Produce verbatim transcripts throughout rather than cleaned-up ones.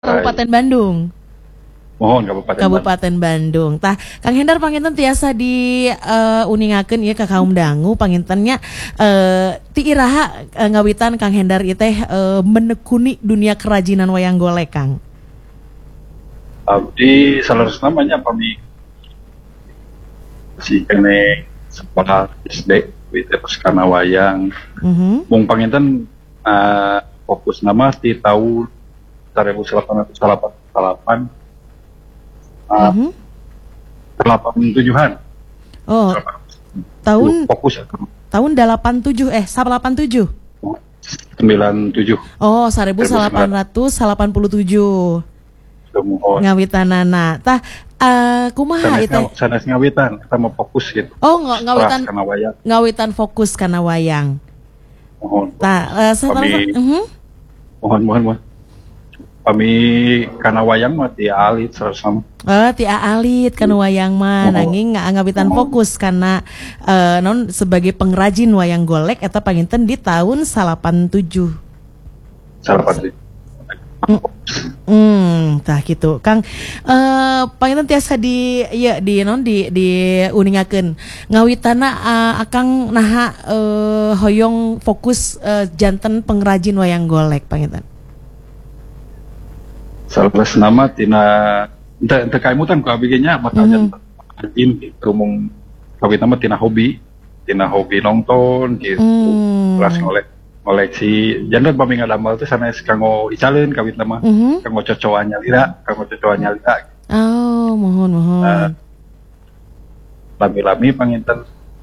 Kabupaten Bandung. Mohon Kabupaten, Kabupaten Bandung. Tah, Kang Hendar panginten tiasa di uh, uningakeun ieu ka kaum dangu pangintennya uh, ti iraha uh, ngawitan Kang Hendar ieu teh uh, menekuni dunia kerajinan wayang golek, Kang. Abdi salerus namanya pami si kene sekolah S D di Perskana Wayang. Mhm. Mung panginten uh, fokus nama di tahun seribu delapan ratus delapan puluh delapan. Uh, Mhm. delapan tujuhan. Oh. Tahun fokus ya. Tahun delapan tujuh eh delapan tujuh. sembilan tujuh. Oh, seribu delapan ratus delapan puluh tujuh. Ngawitanana. Tah uh, kumaha itu? Sanes ngawitan, kita mau fokus gitu. Oh, ng ngawitan kana wayang. Ngawitan fokus kana wayang. Mohon. Tah, uh, Kami, uh-huh. mohon mohon mohon. Kami kana wayang mah ti alit sama. Oh, ti alit kana wayang mah nanging ngawitan fokus karena uh, non sebagai pengrajin wayang golek eta panginten di tahun delapan tujuh. delapan tujuh. Hmm, tah gitu. Kang uh, panginten tiasa di ya di non di di uningakeun ngawitana uh, akang naha uh, hoyong fokus uh, janten pengrajin wayang golek panginten. Salah nama tina ente ente kaimutan ku abigenya mata janten pengrajin gitu mung kawit nama tina hobi, tina hobi nonton gitu. Hmm. Kelas ngolek koleksi jantan pami ngadamel teh sanes kanggo icaleun kawit nama Mm-hmm. kanggo cocoan nyalira kanggo cocoan nyalira. Oh, mohon mohon. Uh, lami-lami panginten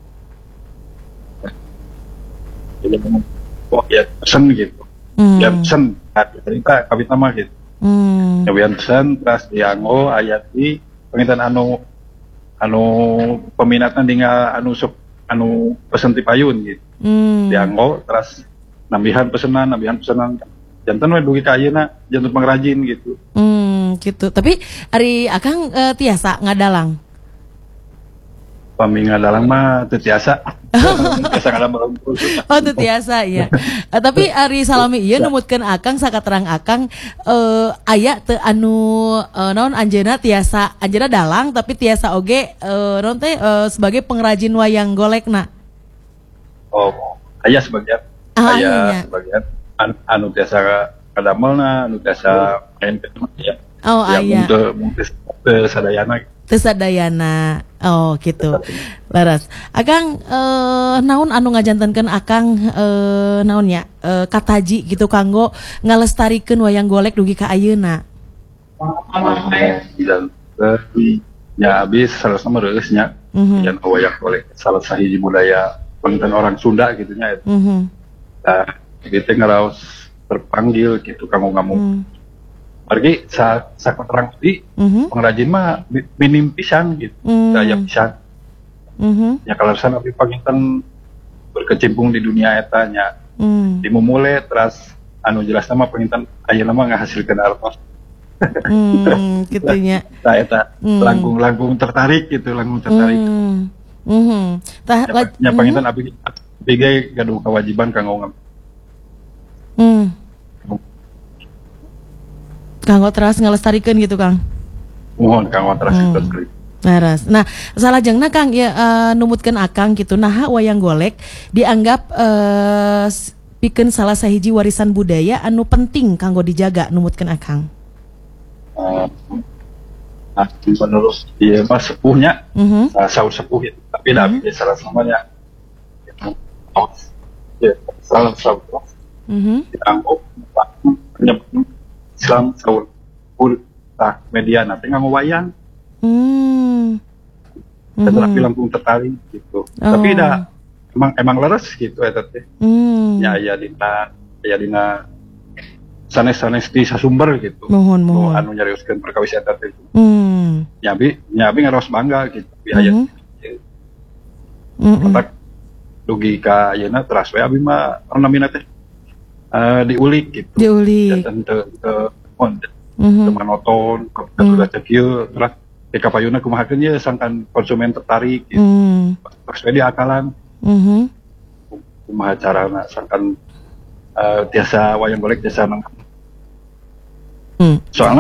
jadi kok ya pesen gitu. Hmm. Ya pesen cerita kawit nama gitu. Hmm. Nyawian pesan terus dianggo ayat di penginten anu anu peminatan dengan anu sok anu pesen ti payun gitu. Hmm. Dianggo terus nambihan pesenan nambihan pesenan jantan we dugi ka ayeuna jantan pengrajin gitu. Hmm, gitu. Tapi ari akang uh, tiasa ngadalang. Pami ngadalang mah teu tiasa. Tiasa ngadalang. Oh, teu tiasa ya. Uh, tapi ari salami ieu numutkeun akang sakaterang akang uh, aya teu anu uh, naon anjeunna tiasa anjeunna dalang tapi tiasa oge uh, naon teh uh, sebagai pengrajin wayang golekna. Oh, aya sebagian. Ah, aya iya. sebagian an, anu tiasa kadamelna, anu tiasa main ke ya. Oh, aya. Untuk mungkin sadayana. Teu sadayana. Oh, gitu. Laras. Akang uh, naon anu ngajantenkeun akang uh, naon nya? Uh, kataji gitu kanggo ngalestarikeun wayang golek dugi ka ayeuna. Dan ya habis salah sama reus nya. Mhm. Yang wayang golek salah sahiji budaya pengen orang Sunda gitu nya. Mhm. Nah, kita ngaraos terpanggil gitu kamu kamu. Mhm. Pergi sa sakotrang di Mhm. pengrajin mah minim pisan gitu. Mhm. Daya pisan. Mhm. Ya kalau sana abi panginten berkecimpung di dunia eta nya. Mhm. Dimumule terus anu jelas nama penginten ayeuna mah ngahasilkeun artos. Hmm, gitunya. Nah, eta Hmm. langkung-langkung tertarik gitu, langkung tertarik. Hmm. Mhm. Tah Nya, nya panginten abi abi ge gaduh kewajiban kanggo ngam. Hmm. Kanggo terus ngalestarikeun gitu, Kang. Mohon kanggo terus Hmm. terus. Laras. Nah, salajengna Kang ya uh, numutkeun akang gitu. Nah, wayang golek dianggap uh, pikeun salah sahiji warisan budaya anu penting kanggo dijaga numutkeun akang. Uh, nah, menurut dia mah sepuhnya, Mhm. uh, saur sepuh itu, tapi dah Mhm. mm-hmm. salah samanya, oh, ya salah saur, Mhm. dianggap penyebut Islam saur, pun, nah media nanti nggak mau wayang, Hmm. tetapi langsung tertarik gitu, Oh. tapi dah emang emang leres gitu ya teh, Hmm. ya ya dina, ya dina sanes-sanes di sasumber gitu, Mohon oh, mohon. anu nyariuskeun perkawisan teh itu. Hmm. Nyabi, nyabi ngaros bangga gitu. Biaya Mhm. Mhm. kontak dugi ka ayeuna teras we abi mah namina teh eh, diulik gitu. Diulik. Dan teu teu on Mhm. teu monoton, kok Hmm. sudah teh kieu terus di kapayuna kumahakeun ye sangkan konsumen tertarik gitu. Hmm. Terus we diakalan Mhm. kumaha carana sangkan eh, tiasa wayang golek tiasa nang Hmm. Soalnya